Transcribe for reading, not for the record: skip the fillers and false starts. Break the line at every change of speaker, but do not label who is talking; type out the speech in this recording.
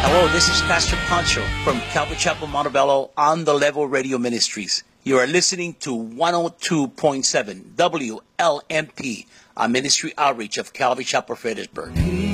Hello, this is Pastor Pancho from Calvary Chapel Montebello on the Level Radio Ministries. You are listening to 102.7 WLMP, a ministry outreach of Calvary Chapel Fredericksburg.